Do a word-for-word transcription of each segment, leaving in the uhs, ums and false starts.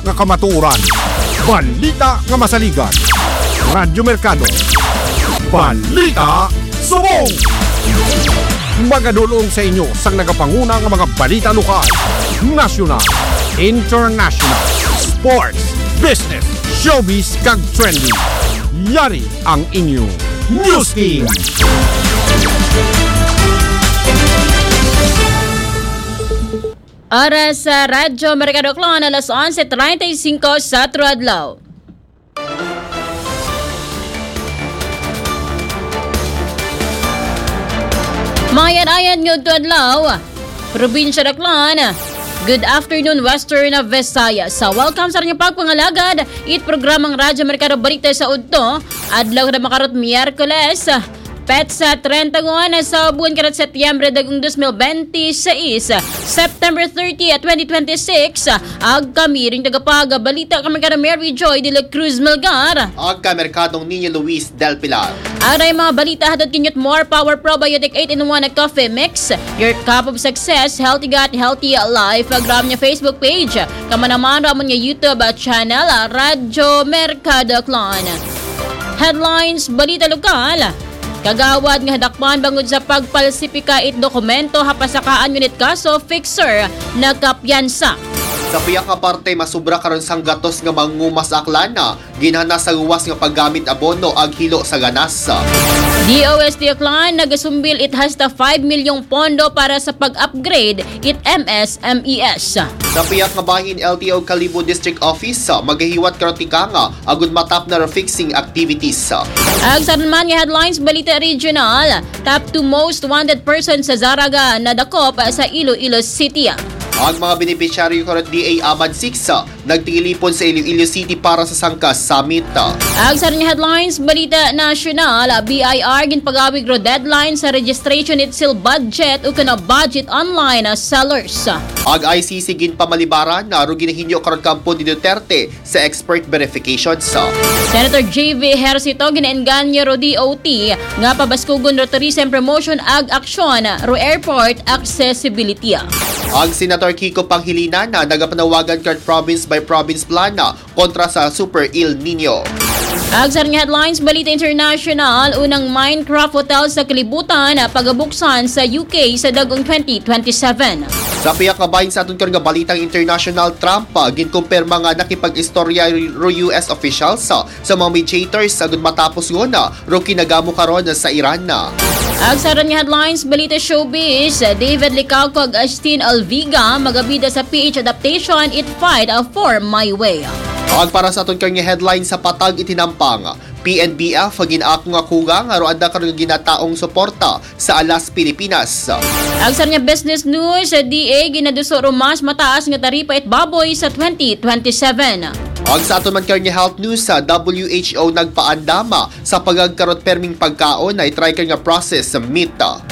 nga kamatuoran. Balita nga masaligan. Radyo Mercado. Balita Subong! Magadulong sa inyo sang nagapanguna nga mga balita lokal, national, international, sports, business, showbiz kag trending. Yari ang inyong News Team! Oras sa Radyo Mercado Clan, alas onse treinta y cinco sa Tradlaw. Mayan-ayan ng Tradlaw, Probinsya ng Clan. Good afternoon, Western Visayas. Sa welcome sa inyong pagpangalagad, it programang Radyo Mercado Balita sa Udto, adlaw na makarot Miyerkules, Petsa thirty-one sa buwan karat Setyembre dagong twenty twenty-six, September thirtieth, twenty twenty-six. Ag kami ring tagapagabalita kami kada Mary Joy de la Cruz Melgar. Ag ka Merkadong Niño Luis del Pilar. Aray mga balita hadot kinyot more power probiotic eight in one na coffee mix. Your cup of success, healthy gut, healthy life. Agram niya Facebook page. Kama naman ramon niya YouTube channel Radyo Mercado Clan. Headlines balita lokal. Kagawad nga hadakpan bangod sa pagpalsipika it dokumento hapasakaan unit kaso fixer nagkapyansa. Sa piyak nga parte masubra karon sang gatos nga mangumas aklana, ginhana sa luwas nga paggamit abono ag hilo sa ganas. D O S T Aklan nagasumbil it has the five milyong pondo para sa pag-upgrade it M S M E S. Sa piyak nga bahin L T O Kalibo District Office, magahiwat karon tika nga agud matap na refixing activities. Ag sa naman nga headlines balita regional, top two most wanted person sa Zaraga na dakop sa Iloilo City. Ang mga beneficiaryo karon D A Amad six nagtingilipon sa Iloilo City para sa Sangkas Summit. Ag sa nga headlines balita national, B I R ginpagawig ro deadline sa registration itself budget o kana budget online sellers. Ag I C C ginpamalibaran na ro ginahinyo karon kampo ni Duterte sa expert verifications. Senator J V Hercito ginaengganyo ro D O T nga pabaskugon ro tourism promotion ag aksyon ro airport accessibility. Ang Senator Kiko Panghilinan na nagapanawagan kart province by province plana kontra sa Super El Nino. Ag sa nga headlines balita international, unang Minecraft hotel sa kalibutan pagabuksan sa U K sa dagong twenty twenty-seven. Sa piyak nga bahin sa aton karon nga balitang international, Trump ginkumpirma nga nakipag-istorya ro U S officials sa mga mediators agud matapos ngona ro kinagamo karon sa Iran na. Ag sa nga headlines balita showbiz, David Licauco ag Astin Alviga magabida sa P H adaptation It Fight for My Way. Ag para sa aton karon nga headline sa patag itinampang, P N B F ginako nga kugang aro adda karon ginataong suporta sa Alas Pilipinas. Ag sa nga business news, D A ginaduso ro mas mataas nga taripa it baboy sa twenty twenty-seven. Ag sa aton man karon nga health news, sa W H O nagpaandama sa pagagkarot perming pagkaon na i-try nga process sa meat.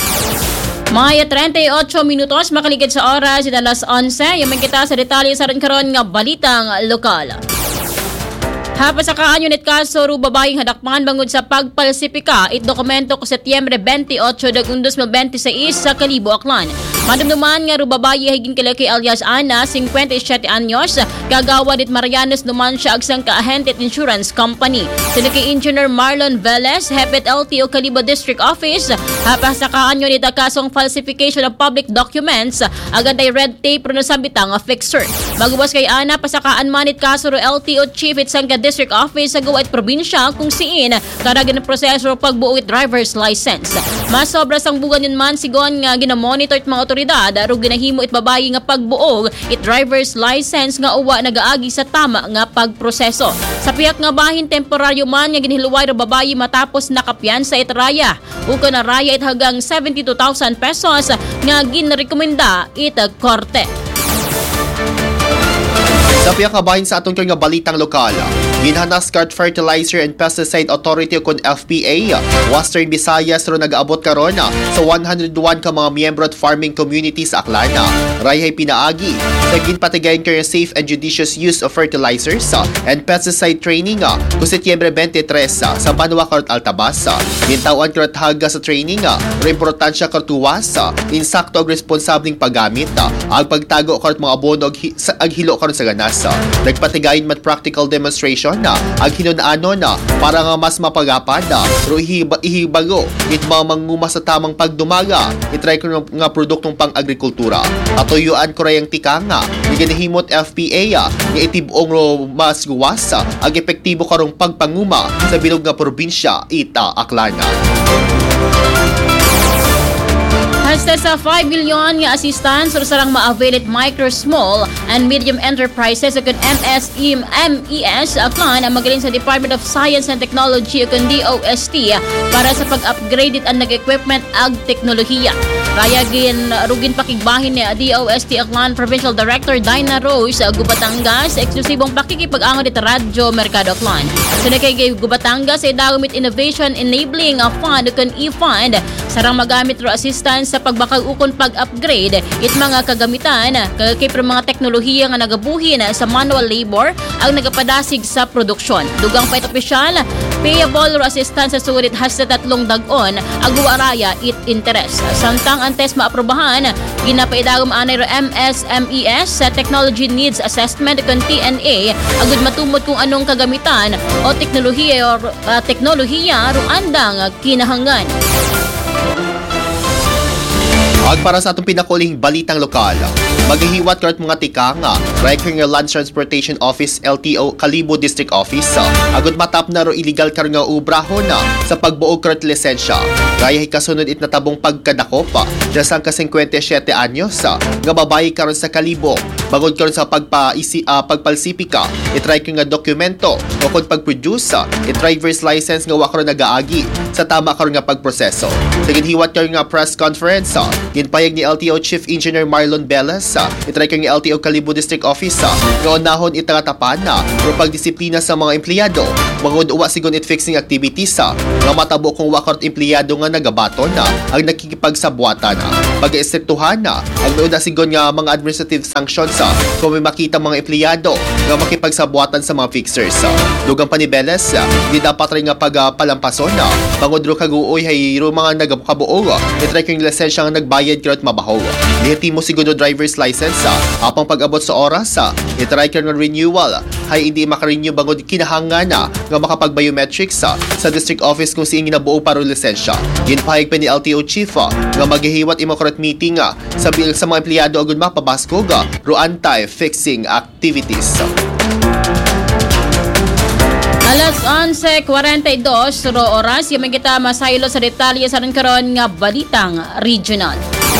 Maya thirty-eight minutos makaligid sa oras ita alas onse. Yaman kita sa detalye sa ron karon nga balitang lokal. Hapa sa kaan unit kaso ro babayeng hadakpan bangod sa pagpalsipika it dokumento ko Setyembre twenty-eight dagong twenty twenty-six sa Kalibo Aklan. Madumduman nga ro babaye higin kay alias Ana, fifty-seven anyos, gagawa dit Marianes naman siya agsang ka-ahente insurance company. Sino kay Engineer Marlon Velez, Hepet L T O Kalibo District Office, hapa sa kaan unit kasong falsification of public documents, agantay red tape ro nasambitang a fixer. Magubas kay Ana pasakaan manit kaso ro L T O Chief it sang District Office sa Gawait Probinsya kung siin karagan ng proseso pagbuo with driver's license. Mas sobra sang bugan yun man sigon nga ginamonitor it mga otoridad aro ginahimo it babayi nga pagbuo it driver's license nga uwa nagaagi sa tama nga pagproseso. Sa piyak nga bahin temporaryo man nga ginhiluway ro babayi matapos nakapyan sa itraya. Uko na raya it hanggang seventy-two thousand pesos nga ginrekomenda it korte. Sa piyak nga bahin sa aton karon nga balitang lokal, Ginhanas Cart Fertilizer and Pesticide Authority o kun F P A Western Visayas ro nagaabot karon sa one hundred one ka mga miyembro at farming communities sa Aklana. Rayhay pinaagi sa ginpatigayon kayo safe and judicious use of fertilizers and pesticide training kung Setyembre twenty-tres sa Banwa Karot Altabasa. Gintawan karot haga sa training ro importansya kartuwas insakto ag responsabling paggamit ag pagtago karot mga abono ag, hi, ag hilo karon sa ganas. Nagpatigayon mat practical demonstration na ag hinun-ano na para nga mas mapagapad ro ihiba, ihibago it mga manguma sa tamang pagdumaga itry ko nga produktong pang-agrikultura. Atuyuan ko rayang tika nga iginahimot F P A nga itibong ro mas guwas ag epektibo karong pagpanguma sa bilog nga probinsya ita Aklana. Hasta sa five billion nga assistance or sarang ma-avail it micro, small, and medium enterprises o kun M S E M E S Aklan ang magaling sa Department of Science and Technology o kun D O S T para sa pag-upgrade it ang nag-equipment ag teknolohiya. Raya gin rugin pakigbahin ni D O S T Aklan Provincial Director Dinah Rose Gubatangas eksklusibong pakikipag-angon it Radyo Mercado Aklan. Sunod kay Gubatangas ay dagumit Innovation Enabling Fund o kun E-Fund sarang magamit ro assistance sa pagbakag ukon pag-upgrade it mga kagamitan kagakay pero mga teknolohiya nga nagabuhin sa manual labor ang nagapadasig sa produksyon. Dugang pa ito opisyal, payable ro assistance sa sulit hasta tatlong dag-on ang buwaraya it interest. Samtang antes maaprobahan, ginapaidagom anay ro M S M E S sa Technology Needs Assessment kung T N A agud matumod kung anong kagamitan o teknolohiya o uh, teknolohiya ro andang kinahanglan. Ag para sa atong pinakuling balitang lokal, maghihiwat karat mga tika nga record nga Land Transportation Office L T O Kalibo District Office agud matap na ro illegal karon nga ubrahon na sa pagbuog karat lisensya. Kaya kasunod it natabong pagkadakop dasang ka fifty-seven anyos nga babayi karon sa Kalibo bagod karon sa pagpaisi uh, pagpalsipika itry nga dokumento o kung pagproduce it driver's license nga wa karon nagaagi sa tama karon nga pagproseso. Sige hiwat karon nga press conference ginpayag ni L T O Chief Engineer Marlon Belas itry nga L T O Kalibo District Office nga unahon itangatapan na pero pagdisiplina sa mga empleyado mangod uwa sigon it fixing activities nga matabo kung wa karon empleyado nga nagabaton na ang nakikipagsabuatan na pag-istriktuhan na ang nauna sigon nga mga administrative sanctions kung may makita mga empleyado nga makipagsabuatan sa mga fixers. Dugang pa ni Belas di dapat rin nga pagpalampason na mangod ro kaguoy hay ro mga nagakabuo itry kang lisensya nga nagbayad karon mabahaw. Lihiti mo siguro driver's license apang pag-abot sa oras itry kang renewal hay hindi makarenew bangod kinahanglan na nga makapag-biometrics sa district office kung siing nabuo para lisensya. Ginpahig pa ni L T O Chief nga maghihiwat imo karat meeting sa bil sa mga empleyado agud mapabaskog ro anti-fixing activities. Alas onse forty-two ro oras yung kita masaylo sa detalye sa karon nga balitang regional.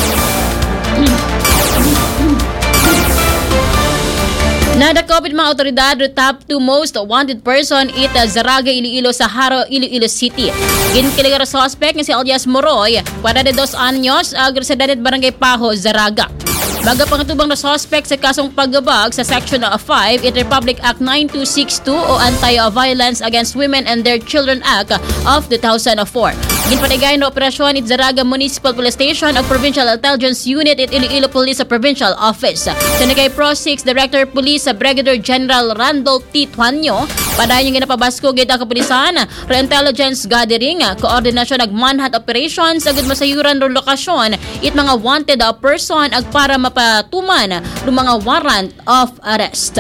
Nadakopit mga otoridad ro top two most wanted person it Zaraga Iloilo sa Haro Iloilo City. Ginkilig ro suspect nga si Elias Moroy, forty-dos anyos, ag residente barangay Paho, Zaraga. Baga pangatubang na suspect sa kasong paggabag sa Section five it Republic Act nine two six two o Anti-Violence Against Women and Their Children Act of two thousand four. Ginpatigayon na operasyon it Zaraga Municipal Police Station o Provincial Intelligence Unit it Iloilo Police Provincial Office. Sinagay Pro six Director Police Brigadier General Randolph T. Tuanyo, padayon yung ginapabasko gid ang kapulisan ro intelligence gathering, koordinasyon ag manhunt operations agud masayuran ro lokasyon it mga wanted a person ag para mapatuman ro mga warrant of arrest.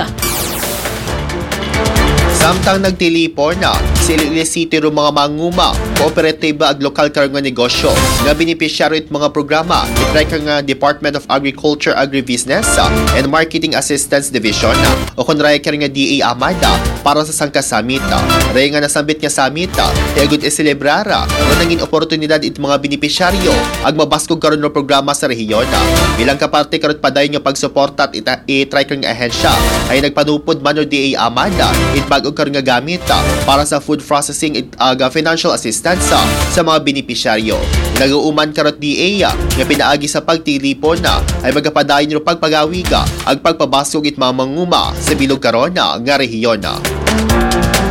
Samtang nagtilipon na si Iloilo City ro mga manguma, cooperative ag lokal karong nga negosyo nga beneficiary it mga programa itry nga Department of Agriculture, Agribusiness and Marketing Assistance Division o kun ray nga D A Amada para sa Sangka Summit. Ray nga nasambit nga summit ay agud iselebrar o nangin oportunidad it mga beneficiaryo ag mabaskog karon no programa sa rehiyon. Bilang kaparte karon padayon nga pagsuporta at itry nga ahensya ay nagpanupod man no D A Amada it bag karon nga gamit para sa food processing at uh, financial assistance uh, sa mga beneficiaryo. Nag-uuman karot D A uh, nga pinaagi sa pagtilipon na uh, ay magapadayon ro pagpagawiga ag pagpabasog it mamanguma sa bilog karon uh, nga rehiyon.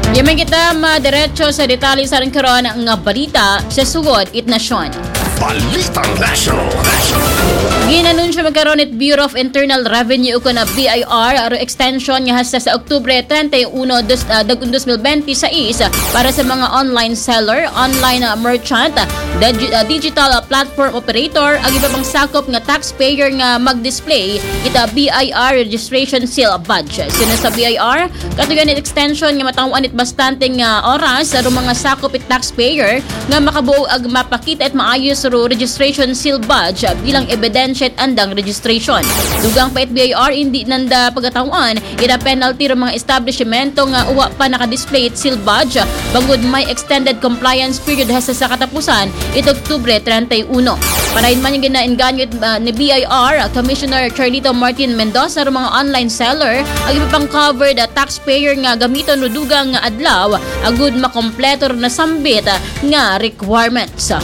Yaman kita madiretso sa detalye sa rin karon nga balita sa sugod it nasyon. Balitang National. National. Ginanunsyo magkaroon it Bureau of Internal Revenue ko na B I R aro extension nga hasta sa Oktubre thirty-one, dos, uh, twenty twenty-six para sa mga online seller, online uh, merchant, dig- uh, digital uh, platform operator, ag iba pang sakop nga taxpayer nga mag-display ita B I R registration seal badge. Sino sa B I R, katugan it extension nga matawaan it bastanteng uh, oras aro mga sakop it taxpayer nga makabuo ag mapakita at maayos aro registration seal badge uh, bilang ebidensya at andang registration. Dugang pa it B I R hindi nanda pagkatawaan ida penalty ro mga establishmento nga uwa pa naka-display it seal badge bangod may extended compliance period hasta sa katapusan ito Oktubre thirty-one. Parahin man yung ginainganyo uh, ni B I R uh, Commissioner Charlito Martin Mendoza ro mga online seller ag iba pang covered uh, taxpayer nga gamiton no dugang nga adlaw agud makompleto na sambit uh, nga requirements.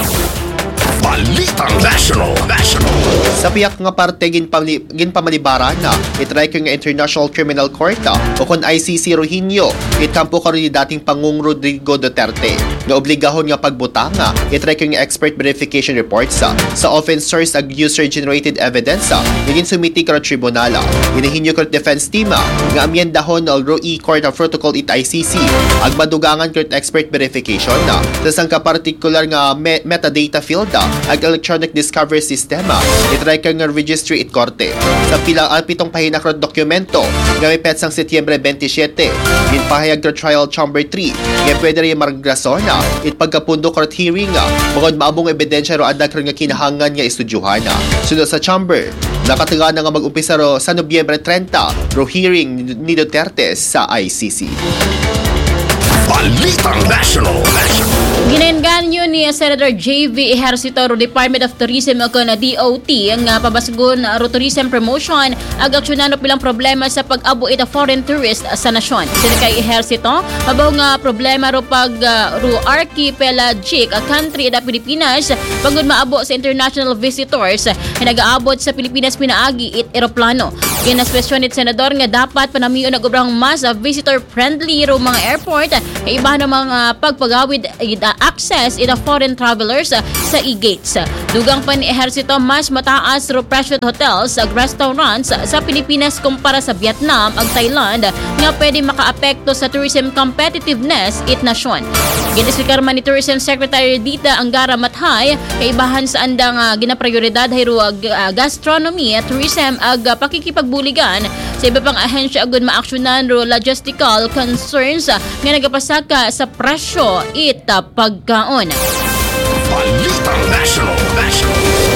Balitang National. National. Sa piyak nga parte ginpamali, ginpamalibara na itry ko nga International Criminal Court o kon I C C Rohinyo itampo karon ni dating Pangulong Rodrigo Duterte nga obligahon nga pagbutanga itry ko nga expert verification reports sa sa offense source ag user generated evidence gin sumiti karon tribunal Hinihinyo Court Defense Team nga amyendahon al R O E Court of Protocol it I C C ag madugangan court expert verification na sa sangka particular nga me- metadata field ag electronic discovery system itry ka nga registry it korte sa pilang uh, pitong pahina kron dokumento nga may petsang Setyembre twenty-seven ginpahayag kron trial chamber three nga pwede rin margrason na it pagkapundo court hearing bukod maabong ebidensya ro adda kron nga kinahangan nga estudyuhan sunod sa chamber nakataga na nga mag-umpisa ro sa Nobyembre thirty ro hearing ni Duterte sa I C C. Balitang National. National. Ginainganyo ni Senator J V Ejercito ro Department of Tourism o na D O T ang uh, pabasgon ro tourism promotion ag aksyonan pilang problema sa pag-abo ita foreign tourist uh, sa nasyon. Sino kay Ejercito mabaw nga problema ro pag uh, ro archipelagic uh, country ita Pilipinas pagod maabo sa international visitors uh, nagaabot sa Pilipinas pinaagi it eroplano. Ginaspesyon ni Senador nga dapat panamiyon og obrang mas uh, visitor friendly ro mga airport uh, iba na mga pagpagawid uh, access ita foreign travelers uh, sa e-gates. Dugang pa ni Ejercito mas mataas ro presyo hotels ag restaurants uh, sa Pilipinas kumpara sa Vietnam ag Thailand uh, nga pwede makaapekto sa tourism competitiveness it nasyon. Ginisikar man ni Tourism Secretary Dita Angara Mathay kaibahan sa andang uh, ginaprioridad hayro uh, gastronomy at tourism ag uh, pakikipagbuligan sa iba pang ahensya agud maaksyonan ro logistical concerns uh, nga nagapasaka sa presyo it uh, pagkaon. Balitang National. National.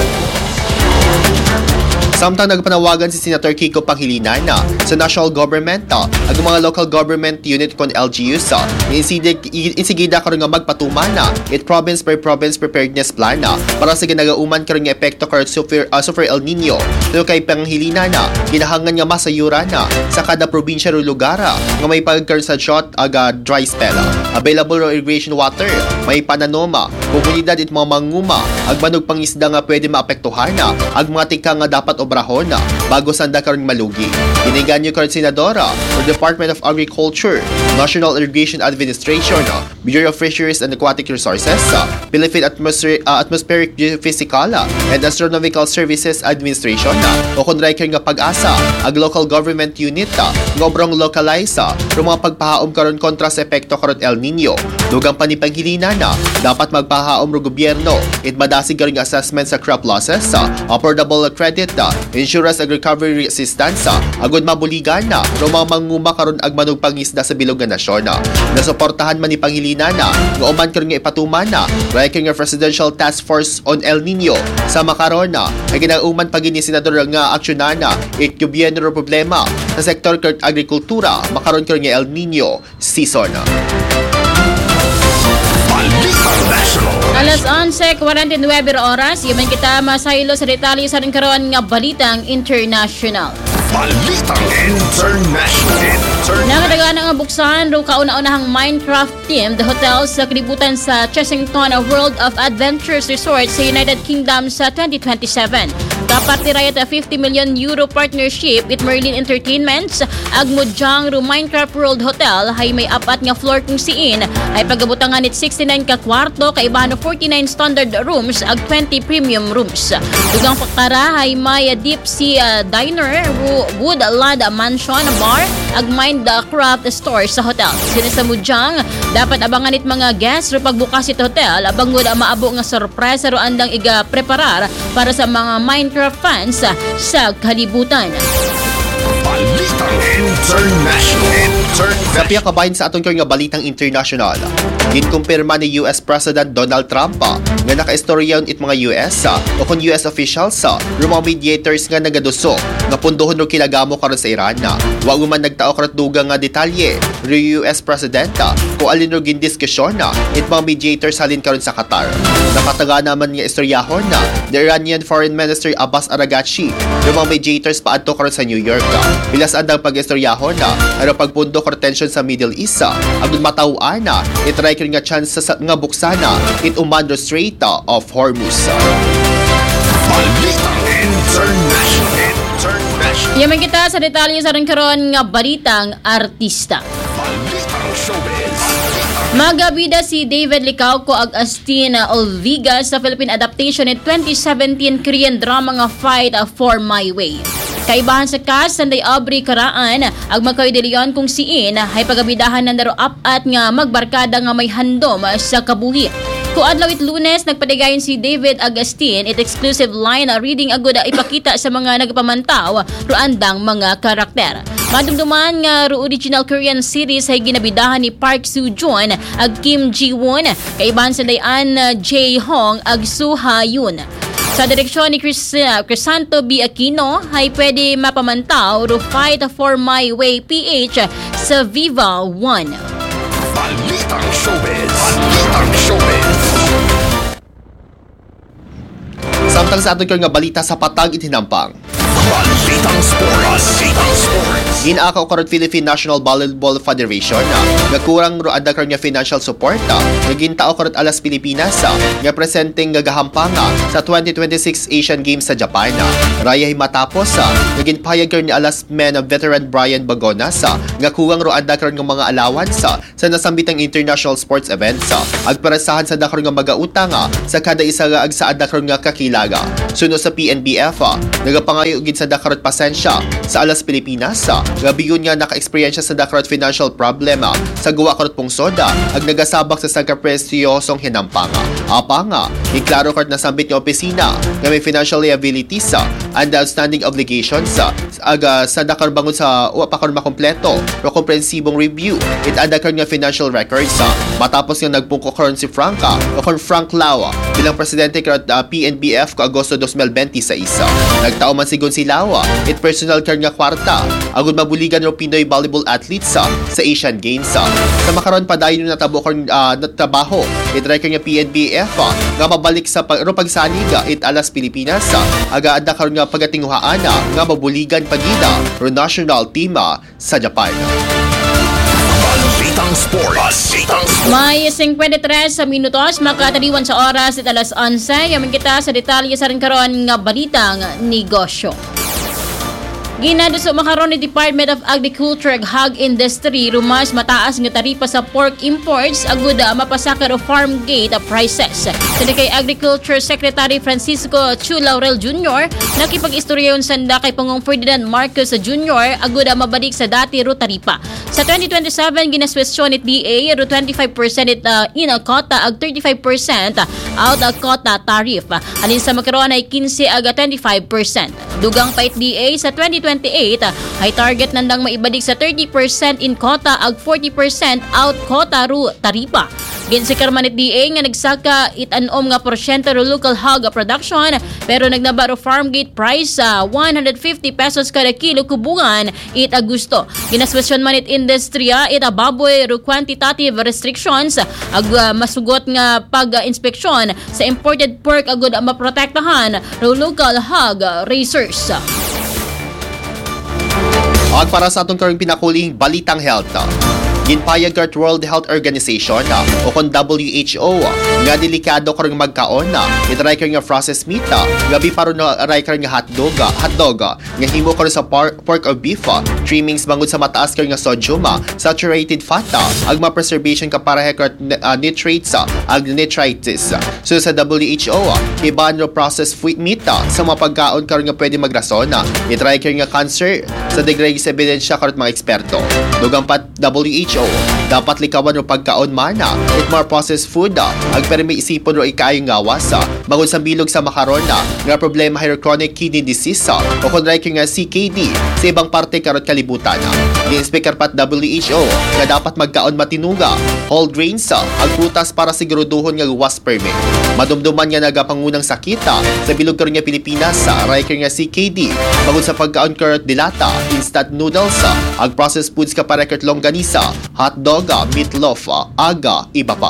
Samtang nagpanawagan si Senator Kiko Pangilinan na sa national government ag mga local government unit kon L G Us insigida karon nga magpatuman na it province per province preparedness plan na para sa ginagauman karon nga epekto karon super uh, super El Nino. Pero kay Pangilinan na ginahangan nga masayura na sa kada probinsya o lugar nga may pagkaroon sa short aga dry spell. Available ro irrigation water, may pananoma, komunidad it mga manguma ag manog pangisda nga pwede maapektuhan na ag mga tika nga dapat obrahon na bago sanda karon malugi. Iniganyo karon senadora or Department of Agriculture, National Irrigation Administration, Bureau of Fisheries and Aquatic Resources, Philippine Atmospheric, uh, Atmospheric Geophysical and Astronomical Services Administration, o kunray nga pag-asa ag local government unit nga obrang localize ro mga pagpahaom karon kontra sa epekto karon El Nino. Dugang pa ni Panghilina na dapat magpahaom ro gobyerno it madasig karon assessment sa crop losses, affordable credit, insurance ag recovery assistance agud mabuligan na ro mga manguma karon ag manog pangisda sa bilog nga nasyon. Nasuportahan man ni Pangilinan na nga uman karon nga ipatuman na ranking nga Presidential Task Force on El Nino sa makaron na ay ginauman pag ni senador nga aksyonan na it gobyerno ro problema sa sektor kart agrikultura makaron karon nga El Nino season. Alas onse forty-nine oras, yaman kita masaylo sa detalye sa rin karoon nga balitang international. Balitang International. Nakadaga nga buksan ro kauna-unahang Minecraft themed hotel sa kalibutan sa Chessington World of Adventures Resort sa United Kingdom sa twenty twenty-seven. Kapartirayat a fifty million euro partnership with Merlin Entertainments ag mudyang ro Minecraft World Hotel hay may apat nga floor kung siin ay pagabutangan it sixty-nine ka kwarto kaibahan forty-nine standard rooms ag twenty premium rooms. Dugang paktara hay may deep sea uh, diner, woodland mansion bar ag Minecraft store sa hotel. Sino sa mudyang dapat abangan it mga guests ro pagbukas it hotel abangod ang maabo nga sorpresa ro andang iga preparar para sa mga Minecraft fans sa kalibutan. Balitang International. Napiya kabahin sa atong nga balitang international. Ginkumpirma ni U S President Donald Trump nga nakaistoryaon it mga U S o kung U S officials sa mga mediators nga nagaduso nga pundohon ro kilagamo karon sa Iran na wa man nagtao karat dugang nga detalye ri U S President kung alin ro gindiskusyon na it mga mediators halin karon sa Qatar. Nakataga naman nga istoryahon na the Iranian Foreign Minister Abbas Araghchi ro mga mediators paadto karon sa New York. Bilas andang pag-istoryahon na ano pagpundo kor tension sa Middle East agud matawaan na itry nga chance sa nga buksana it umando Strait of Hormuz. Balitang International. International. Yaman kita sa detalye sa rin karon nga balitang artista. Balitang Showbiz. Magabida si David Licauco ag Astin Olviga sa Philippine adaptation ni twenty seventeen Korean drama nga Fight for My Way. Kaibahan sa cast sanday Aubrey Karaan ag magkaidilion kung siin ay pagabidahan na naro up-at nga magbarkada nga may handom sa kabuhi. Kuadlaw it Lunes nagpadigayon si David Agustin it exclusive line reading agud ipakita sa mga nagapamantaw ro andang mga karakter. Madumduman nga ro original Korean series ay ginabidahan ni Park Soo-joon ag Kim Ji-won kaibahan sanday An Jae-hong ag Soo Ha-yoon. Sa direksyon ni Chris, uh, Crisanto B. Aquino ay pwede mapamantaw ro Fight for My Way P H sa Viva one. Balitang Showbiz. Balitang Showbiz. Samtang sa aton nga balita sa patag itinampang. Balitang Sports. Balitang Sports. Ginaakaw karon Philippine National Volleyball Federation na nagkurang ro adda karon nga financial support na gintao karon alas Pilipinas nga presenteng gagahampanga sa twenty twenty-six Asian Games sa Japan. Raya matapos sa naginpayag karon ni alas men veteran Brian Bagonas nga kuwang ro adda karon nga mga allowance sa nasambitang international sports events agparasahan sa dakor nga magautang sa kada isa nga agsa adda karon nga kakilaga. Suno sa P N B F nagapangayo gid sa dakarot pasensya sa alas Pilipinas nga biyon nga naka-eksperyensya sa dakarot financial problema sa guwa karot pungsod ag nagasabak sa sagkapresyosong hinampanga. Apanga, iklaro karon na sambit nga opisina nga may financial liabilities and outstanding obligations ag sa dakar bangon sa wa pa karon makompleto pero komprehensibong review it ada karon nga financial records matapos nga nagpungko karon si Franca o kon Frank Lawa bilang presidente karot uh, P N B F ko Agosto twenty twenty-six. Nagtao man sigon si Lawa it personal karon nga kwarta agud mabuligan ro Pinoy volleyball athletes sa, sa Asian Games. Sa makaron pa dayon natabo karon uh, natabaho it record nga P N B F nga mabalik sa pag, ro pagsanig it alas Pilipinas aga adda karon nga pagatinguhaan nga mabuligan pagida ro national team sa Japan. Balitang Sports. Balitang Sports. May fifty-three sa minutos makataliwan sa oras at alas eleven. Yaman kita sa detalye sa rin karon nga balitang negosyo. Ginaduso makaron ni Department of Agriculture ag hog industry rumas mataas nga taripa sa pork imports agud mapasaka ro farm gate prices. Kani kay Agriculture Secretary Francisco Chu Laurel Junior nakipag-istoryayon sanda kay Pangulong Ferdinand Marcos Junior agud mabalik sa dati ro taripa. Sa twenty twenty-seven ginaswestyon it D A ro twenty-five percent it uh, in a quota ag thirty-five percent out of quota tariff. Alin sa makaron ay fifteen ag twenty-five percent. Dugang pa it D A sa twenty twenty-eight ay target nandang maibalik sa thirty percent in quota ag forty percent out quota ru taripa. Ginsikar man it D A nga nagsaka it anom nga porsyento ro local hog production pero nagnaba ro farm gate price sa one hundred fifty pesos kada kilo kubungan it Agosto. Ginaswestyon man it industriya it baboy ro quantitative restrictions ag uh, masugot nga pag-inspeksyon sa imported pork agud maprotektahan ro local hog raisers. At para sa atong karong pinakuling balitang health. Ginpayag kat World Health Organization na o kon W H O nga delikado karong magkaon na itry kar nga processed meat gabi paro na aray kar nga hotdog hotdog nga himo kar sa por- pork or beef trimmings bangod sa mataas kar nga sodium saturated fat ag ma-preservation ka para hekart uh, nitrates ag nitritis. So sa W H O iban ro processed meat sa mga pagkaon kar nga pwede magrason itry kar nga cancer sa degree sa ebidensya karot mga eksperto. Dugang pat W H O dapat likawan ro pagkaon mana it more processed food ag pero may isipon ro ikayong gawas bangod sa bilog sa makaron nga problema hay chronic kidney disease o kon ray nga C K D sa ibang parte karot kalibutan. Gi-inspekar pat W H O nga dapat magkaon matinuga whole grains ag prutas para siguraduhon nga was permit. Madumduman nga nagapangunang sakita sa bilog karon nga Pilipinas sa ray nga C K D bangod sa pagkaon karot dilata instant noodles ag processed foods ka para karot longganisa hotdog meatloaf aga iba pa.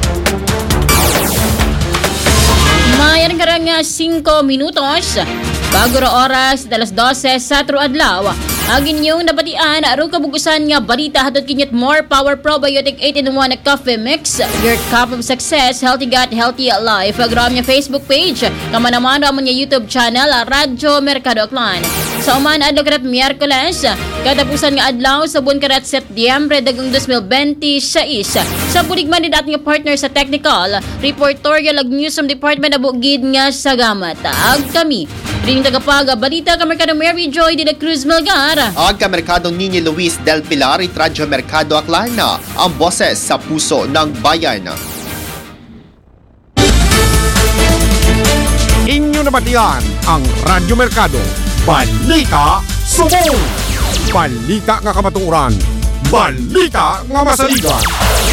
Mayan ka nga singko minutos bago ro oras dalas dose sa tro adlaw. Agin yung nabatian aron kabugusan nga balita hatod kinyat more power probiotic eight in one coffee mix, your cup of success, healthy gut, healthy life. Agram niya Facebook page, kamanaman amon niya YouTube channel Radyo Mercado Aklan. Sa uman adlaw karat Miyerkules, katapusan nga adlaw sa buwan karat Setyembre dagang twenty twenty-six. Sa buligman ni dating partner sa technical, reportorial ag news from Department of Bugid nga Sagamat. Ag kami ring tagapag balita ka Mercado Mary Joy de la Cruz Melgar. Ag ka Mercado Nini Luis Del Pilar at Radyo Mercado Aklan, ang boses sa puso ng bayan. Inyo nabatian ang Radyo Mercado. Balita Subong! Balita nga kamatuoran. Balita nga masaligan.